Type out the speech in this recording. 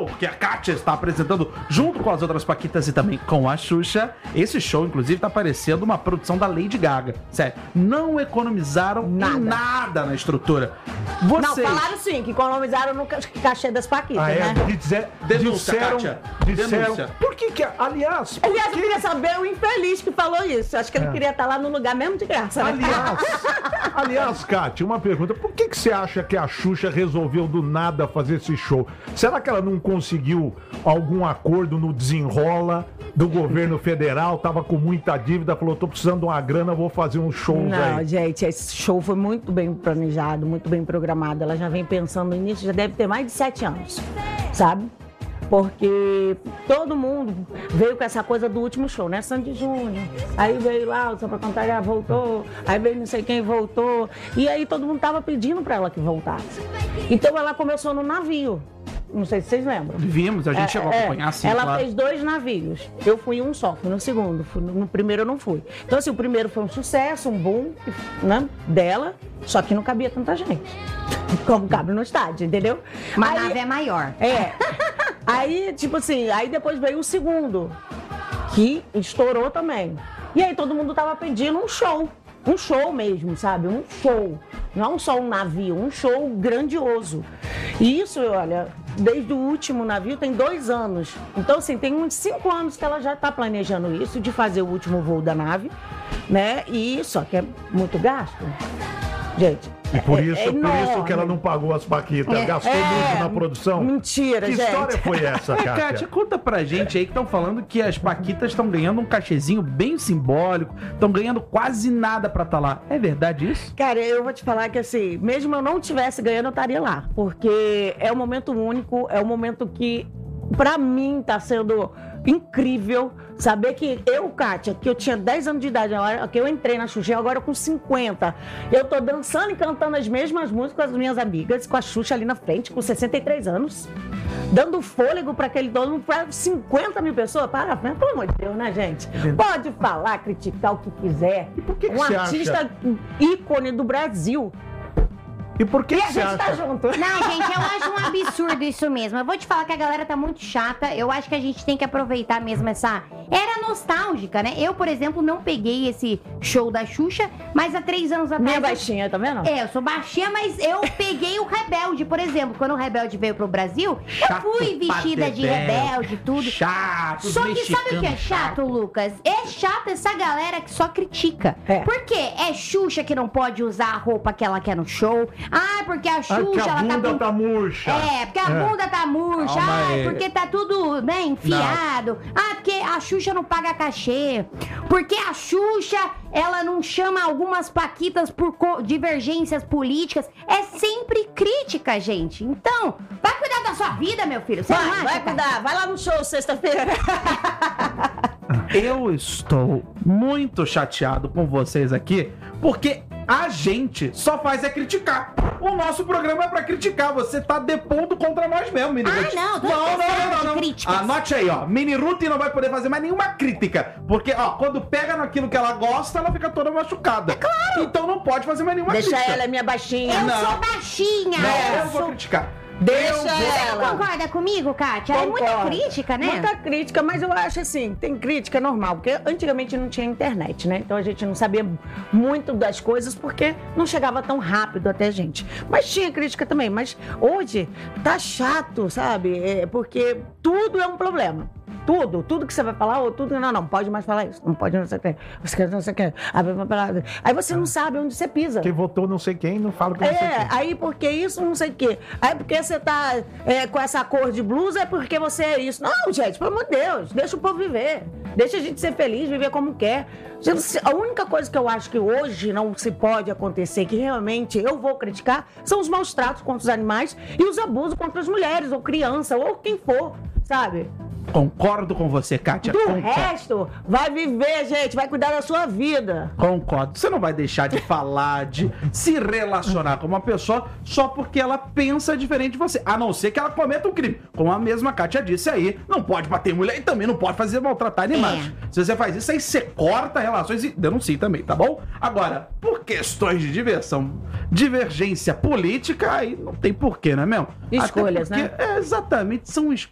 show que a Kátia está apresentando junto com as outras paquitas e também com a Xuxa. Esse show, inclusive, tá parecendo uma produção da Lady Gaga. Sério, não economizaram em nada na estrutura. Vocês... Não, falaram sim, que economizaram no cachê das paquitas, né? Denúncia, Kátia. Disseram. Por que aliás... Aliás, eu queria saber o infeliz que falou isso. Acho que ele queria estar lá no lugar mesmo de graça, né? Aliás, Kátia, uma pergunta. Por que você acha que a Xuxa resolveu do nada fazer esse show? Será que ela não conseguiu algum acordo no desenrola do governo federal? Tava com muita dívida, falou, tô precisando de uma grana, vou fazer uns shows aí. Não, gente, esse show foi muito bem planejado, muito bem programado. Ela já vem pensando nisso, já deve ter mais de 7 anos, sabe? Porque todo mundo veio com essa coisa do último show, né? Sandy Júnior. Aí veio lá, o Só Pra Cantar voltou. Aí veio não sei quem voltou. E aí todo mundo tava pedindo pra ela que voltasse. Então ela começou no navio. Não sei se vocês lembram. Vimos, a gente chegou a acompanhar, sim, ela claro. fez 2 navios. Eu fui em um só, fui no segundo. No primeiro eu não fui. Então, assim, o primeiro foi um sucesso, um boom, né, dela, só que não cabia tanta gente. Como cabe no estádio, entendeu? Mas a nave é maior. Aí, tipo assim, aí depois veio o segundo, que estourou também. E aí todo mundo tava pedindo um show. Um show mesmo, sabe? Um show. Não só um navio, um show grandioso. E isso, olha, desde o último navio tem 2 anos. Então, assim, tem uns 5 anos que ela já tá planejando isso, de fazer o último voo da nave, né? E só que é muito gasto. Gente, e por isso que ela não pagou as paquitas, gastou muito na produção. Mentira, que gente. Que história foi essa, Kátia? Kátia, conta pra gente aí que estão falando que as paquitas estão ganhando um cachezinho bem simbólico, estão ganhando quase nada pra estar lá. É verdade isso? Cara, eu vou te falar que assim, mesmo eu não tivesse ganhando, eu estaria lá. Porque é um momento único, é um momento que, pra mim, tá sendo incrível saber que eu, Kátia, que eu tinha 10 anos de idade na hora que eu entrei na Xuxa, agora com 50, eu tô dançando e cantando as mesmas músicas com as minhas amigas, com a Xuxa ali na frente, com 63 anos, dando fôlego para aquele dono, para 50 mil pessoas. Para, pelo amor de Deus, né, gente? Pode falar, criticar o que quiser. E por que um você artista acha? ícone do Brasil. E por que E a você gente acha? tá junto. Não, gente, eu acho um absurdo isso mesmo. Eu vou te falar que a galera tá muito chata. Eu acho que a gente tem que aproveitar mesmo essa era nostálgica, né? Eu, por exemplo, não peguei esse show da Xuxa, mas há 3 anos atrás... Minha baixinha, tá vendo? Eu sou baixinha, mas eu peguei o Rebelde, por exemplo. Quando o Rebelde veio pro Brasil, Chato eu fui vestida de rebelde, tudo. Chato, Só que sabe o que é chato, Lucas? É chato essa galera que só critica. Por quê? É Xuxa que não pode usar a roupa que ela quer no show. Ah, porque a Xuxa, que a ela bunda tá murcha. É, porque a bunda tá murcha. Calma Ah, aí. porque tá tudo, né, enfiado. Ah, porque a Xuxa não paga cachê. Porque a Xuxa, ela não chama algumas paquitas por divergências políticas. É sempre crítica, gente. Então, vai cuidar da sua vida, meu filho. Você não acha, Vai cara? cuidar, vai lá no show sexta-feira. Eu estou muito chateado com vocês aqui, porque a gente só faz é criticar. O nosso programa é pra criticar. Você tá depondo contra nós mesmo, Mini Ruth. não, tô não, cansada não. de críticas. Anote aí, ó. Mini Ruth não vai poder fazer mais nenhuma crítica. Porque, ó, quando pega naquilo que ela gosta, ela fica toda machucada. É claro. Então não pode fazer mais nenhuma Deixa crítica. ela, é minha baixinha. Eu Não. sou baixinha. Não, eu eu vou sou... criticar. Deixa Você ela. concorda comigo, Kátia? É muita Concordo. crítica, né? Muita crítica, mas eu acho assim, tem crítica normal, porque antigamente não tinha internet, né? Então a gente não sabia muito das coisas porque não chegava tão rápido até a gente. Mas tinha crítica também, mas hoje tá chato, sabe? Porque tudo é um problema. Tudo que você vai falar, ou tudo, não pode mais falar isso, não pode não sei o que, você não sei o que. Aí você não sabe onde você pisa. Quem votou não sei quem, não fala que não sei quem. Aí porque isso, não sei o quê. Aí porque você tá com essa cor de blusa, é porque você é isso. Não, gente, pelo amor de Deus, deixa o povo viver. Deixa a gente ser feliz, viver como quer. A única coisa que eu acho que hoje não se pode acontecer, que realmente eu vou criticar, são os maus tratos contra os animais e os abusos contra as mulheres, ou criança, ou quem for, sabe? Concordo com você, Kátia. Do Concordo. resto, vai viver, gente, vai cuidar da sua vida. Concordo. Você não vai deixar de falar, de se relacionar com uma pessoa só porque ela pensa diferente de você. A não ser que ela cometa um crime. Como a mesma Kátia disse aí, não pode bater em mulher e também não pode fazer maltratar animais. Se você faz isso, aí você corta relações e denuncia também, tá bom? Agora, por questões de divergência política, aí não tem porquê, não é mesmo? Escolhas, Até porque, né? Exatamente, são escolhas.